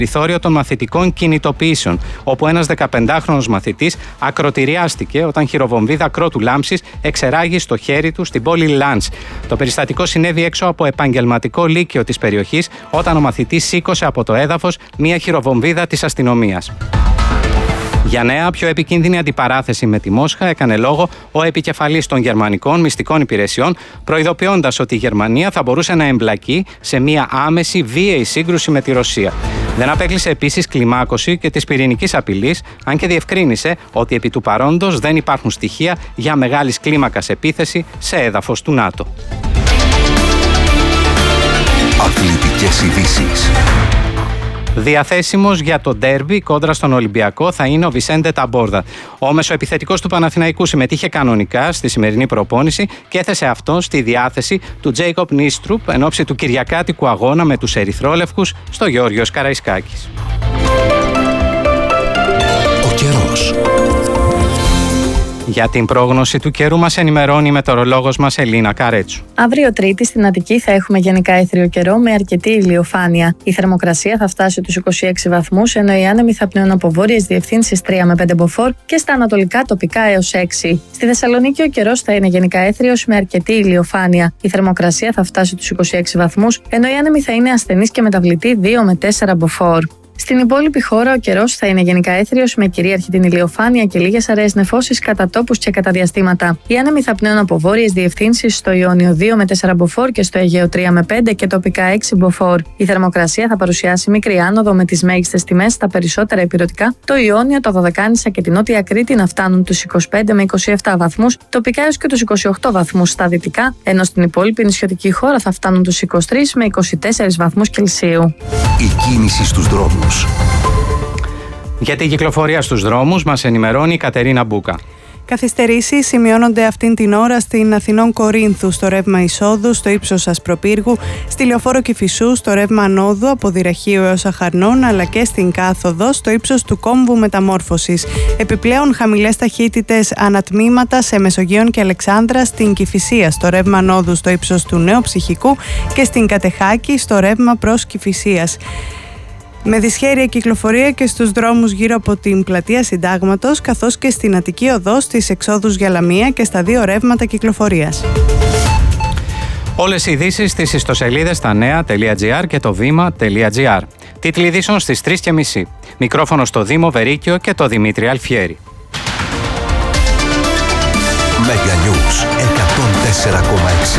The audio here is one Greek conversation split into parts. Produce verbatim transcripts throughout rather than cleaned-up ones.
περιθώριο των μαθητικών κινητοποιήσεων, όπου ένας δεκαπεντάχρονος μαθητής ακροτηριάστηκε όταν χειροβομβίδα κρότου λάμψης εξεράγει στο χέρι του στην πόλη Λαντς. Το περιστατικό συνέβη έξω από επαγγελματικό λύκειο της περιοχής, όταν ο μαθητής σήκωσε από το έδαφος μια χειροβομβίδα της αστυνομίας. Για νέα, πιο επικίνδυνη αντιπαράθεση με τη Μόσχα έκανε λόγο ο επικεφαλής των γερμανικών μυστικών υπηρεσιών, προειδοποιώντας ότι η Γερμανία θα μπορούσε να εμπλακεί σε μια άμεση βίαιη σύγκρουση με τη Ρωσία. Δεν απέκλεισε επίσης κλιμάκωση και της πυρηνικής απειλής, αν και διευκρίνησε ότι επί του παρόντος δεν υπάρχουν στοιχεία για μεγάλης κλίμακας επίθεση σε έδαφος του ΝΑΤΟ. Αθλητικές ειδήσεις. Διαθέσιμος για το ντέρμπι κόντρα στον Ολυμπιακό θα είναι ο Βισέντε Ταμπόρδα. Ο μεσοεπιθετικός του Παναθηναϊκού συμμετείχε κανονικά στη σημερινή προπόνηση και έθεσε αυτόν στη διάθεση του Τζέικοπ Νίστρουπ εν ώψη του κυριακάτικου αγώνα με τους Ερυθρόλευκους στο Γεώργιος Καραϊσκάκης. Ο καιρός. Για την πρόγνωση του καιρού μας ενημερώνει η μετεωρολόγος μας Ελίνα Καρέτσου. Αύριο Τρίτη στην Αττική θα έχουμε γενικά έθριο καιρό με αρκετή ηλιοφάνεια. Η θερμοκρασία θα φτάσει τους είκοσι έξι βαθμούς, ενώ οι άνεμοι θα πνέουν από βόρειες διευθύνσεις τρία με πέντε μποφόρ και στα ανατολικά τοπικά έως έξι. Στη Θεσσαλονίκη ο καιρός θα είναι γενικά έθριος με αρκετή ηλιοφάνεια. Η θερμοκρασία θα φτάσει τους είκοσι έξι βαθμούς, ενώ οι άνεμοι θα είναι ασθενείς και μεταβλητοί δύο με τέσσερα μποφόρ. Στην υπόλοιπη χώρα ο καιρός θα είναι γενικά έθριος με κυρίαρχη την ηλιοφάνεια και λίγες αραιές νεφώσεις κατά τόπους και κατά διαστήματα. Οι άνεμοι θα πνέουν από βόρειες διευθύνσεις στο Ιόνιο δύο με τέσσερα μποφόρ και στο Αιγαίο τρία με πέντε και τοπικά έξι μποφόρ. Η θερμοκρασία θα παρουσιάσει μικρή άνοδο με τις μέγιστες τιμές στα περισσότερα ηπειρωτικά, το Ιόνιο, το Δωδεκάνησα και την Νότια Κρήτη να φτάνουν τους είκοσι πέντε με είκοσι επτά βαθμούς, τοπικά έως και τους είκοσι οκτώ βαθμούς στα δυτικά, ενώ στην υπόλοιπη νησιωτική χώρα θα φτάνουν τους είκοσι τρεις με είκοσι τέσσερις βαθμούς Κελσίου. Η κίνηση στους δρόμους. Για την κυκλοφορία στους δρόμους μας ενημερώνει η Κατερίνα Μπούκα. Καθυστερήσεις σημειώνονται αυτήν την ώρα στην Αθηνών Κορίνθου στο ρεύμα εισόδου στο ύψος Ασπροπύργου, στη Λεωφόρο Κηφισού στο ρεύμα ανόδου από Δυραχείου έως Αχαρνών, αλλά και στην Κάθοδο στο ύψος του Κόμβου Μεταμόρφωσης. Επιπλέον χαμηλές ταχύτητες ανατμήματα σε Μεσογείων και Αλεξάνδρα, στην Κηφισία στο ρεύμα ανόδου στο ύψος του Νέου Ψυχικού και στην Κατεχάκη στο ρεύμα προς Κηφισίας. Με δυσχέρεια κυκλοφορία και στους δρόμους γύρω από την πλατεία Συντάγματος, καθώς και στην Αττική Οδό στις εξόδους για Λαμία και στα δύο ρεύματα κυκλοφορίας. Όλες οι ειδήσεις στις ιστοσελίδες stanea.gr και το βήμα.gr. Τίτλοι ειδήσεων στις τρεις και μισή. Μικρόφωνο στο Δήμο Βερίκιο και το Δημήτρη Αλφιέρη. Μεγανιούς εκατόν τέσσερα κόμμα έξι.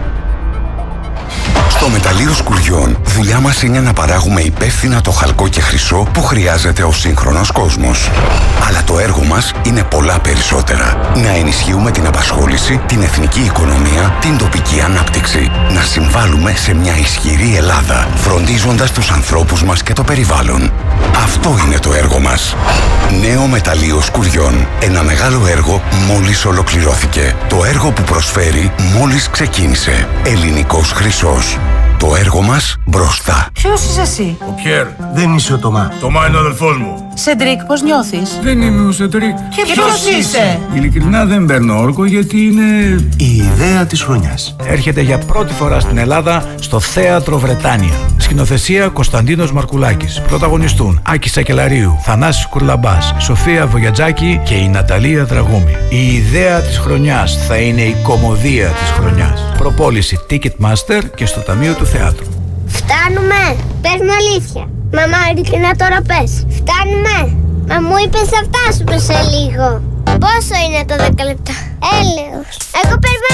Στο μεταλλείο Σκουριών, δουλειά μας είναι να παράγουμε υπεύθυνα το χαλκό και χρυσό που χρειάζεται ο σύγχρονος κόσμος. Αλλά το έργο μας είναι πολλά περισσότερα. Να ενισχύουμε την απασχόληση, την εθνική οικονομία, την τοπική ανάπτυξη. Να συμβάλλουμε σε μια ισχυρή Ελλάδα, φροντίζοντας τους ανθρώπους μας και το περιβάλλον. Αυτό είναι το έργο μας. Νέο μεταλλείο Σκουριών. Ένα μεγάλο έργο μόλις ολοκληρώθηκε. Το έργο που προσφέρει μόλις ξεκίνησε. Ελληνικός χρυσός. Το έργο μας μπροστά. Ποιος είσαι εσύ? Ο Πιέρ. Δεν είσαι ο Τωμά. Τωμά είναι ο αδελφός μου. Σεντρίκ, πώς νιώθεις? Δεν είμαι ο Σεντρίκ. Και ποιος είσαι? Ειλικρινά δεν παίρνω όρκο γιατί είναι... Η ιδέα της χρονιάς. Έρχεται για πρώτη φορά στην Ελλάδα στο Θέατρο Βρετάνια. Σκηνοθεσία Κωνσταντίνος Μαρκουλάκης. Πρωταγωνιστούν Άκης Σακελαρίου, Θανάσης Κουρλαμπάς, Σοφία Βογιατζάκη και η Ναταλία Δραγούμη. Η ιδέα της χρονιάς θα είναι η κωμωδία της χρονιάς. Προπόληση Ticketmaster και στο Ταμείο του Θεάτρου. Φτάνουμε! Πες μου αλήθεια. Μαμά, ειλικρινά τώρα πες. Φτάνουμε! Μα μου είπες θα φτάσουμε σε λίγο. Πόσο είναι το δέκα λεπτά? Έλεος. Εγώ περιμένω.